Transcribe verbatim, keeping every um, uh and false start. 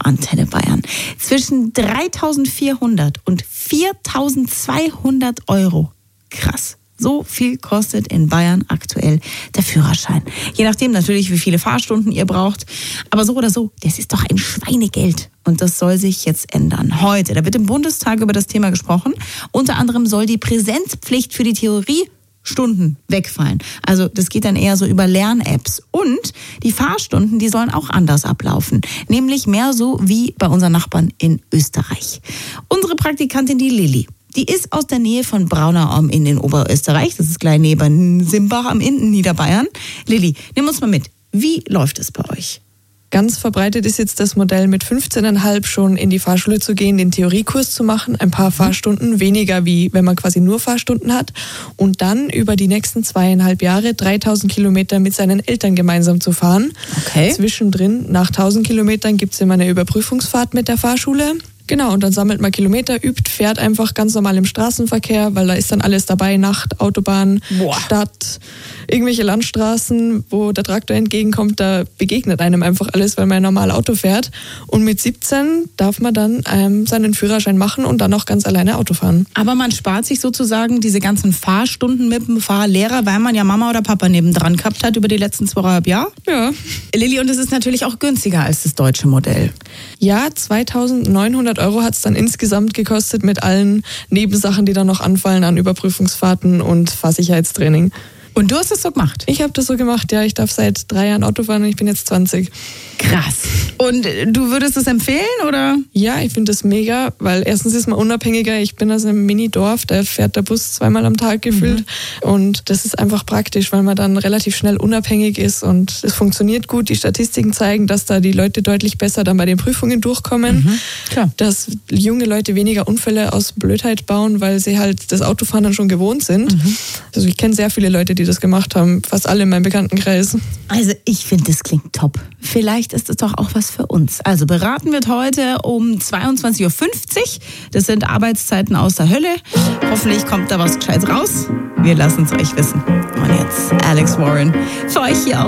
Antenne Bayern. Zwischen dreitausendvierhundert und viertausendzweihundert Euro. Krass. So viel kostet in Bayern aktuell der Führerschein. Je nachdem natürlich, wie viele Fahrstunden ihr braucht. Aber so oder so, das ist doch ein Schweinegeld. Und das soll sich jetzt ändern. Heute, da wird im Bundestag über das Thema gesprochen. Unter anderem soll die Präsenzpflicht für die Theoriestunden wegfallen. Also das geht dann eher so über Lern-Apps. Und die Fahrstunden, die sollen auch anders ablaufen. Nämlich mehr so wie bei unseren Nachbarn in Österreich. Unsere Praktikantin, die Lilly, die ist aus der Nähe von Braunau am Inn in Oberösterreich. Das ist gleich neben Simbach am Inn in Niederbayern. Lilly, nimm uns mal mit. Wie läuft es bei euch? Ganz verbreitet ist jetzt das Modell, mit fünfzehn Komma fünf schon in die Fahrschule zu gehen, den Theoriekurs zu machen, ein paar Fahrstunden, weniger wie wenn man quasi nur Fahrstunden hat, und dann über die nächsten zweieinhalb Jahre dreitausend Kilometer mit seinen Eltern gemeinsam zu fahren. Okay. Zwischendrin, nach tausend Kilometern, gibt es immer eine Überprüfungsfahrt mit der Fahrschule. Genau, und dann sammelt man Kilometer, übt, fährt einfach ganz normal im Straßenverkehr, weil da ist dann alles dabei, Nacht, Autobahn, Boah. Stadt, irgendwelche Landstraßen, wo der Traktor entgegenkommt, da begegnet einem einfach alles, weil man normal Auto fährt. Und mit siebzehn darf man dann ähm, seinen Führerschein machen und dann auch ganz alleine Auto fahren. Aber man spart sich sozusagen diese ganzen Fahrstunden mit dem Fahrlehrer, weil man ja Mama oder Papa nebendran gehabt hat über die letzten zweieinhalb Jahre. Ja. Lilly, und es ist natürlich auch günstiger als das deutsche Modell. Ja, zweitausendneunhundert Euro hat es dann insgesamt gekostet mit allen Nebensachen, die dann noch anfallen an Überprüfungsfahrten und Fahrsicherheitstraining. Und du hast es so gemacht? Ich habe das so gemacht, ja. Ich darf seit drei Jahren Auto fahren und ich bin jetzt zwanzig. Krass. Und du würdest es empfehlen, oder? Ja, ich finde das mega, weil erstens ist man unabhängiger. Ich bin aus einem Mini-Dorf, da fährt der Bus zweimal am Tag gefühlt. Mhm. Und das ist einfach praktisch, weil man dann relativ schnell unabhängig ist und es funktioniert gut. Die Statistiken zeigen, dass da die Leute deutlich besser dann bei den Prüfungen durchkommen. Mhm. Klar. Dass junge Leute weniger Unfälle aus Blödheit bauen, weil sie halt das Autofahren dann schon gewohnt sind. Mhm. Also ich kenne sehr viele Leute, die das gemacht haben, fast alle in meinem Bekanntenkreis. Also ich finde, das klingt top. Vielleicht ist es doch auch was für uns. Also beraten wird heute um zweiundzwanzig Uhr fünfzig. Das sind Arbeitszeiten aus der Hölle. Hoffentlich kommt da was Gescheites raus. Wir lassen es euch wissen. Und jetzt Alex Warren für euch hier auf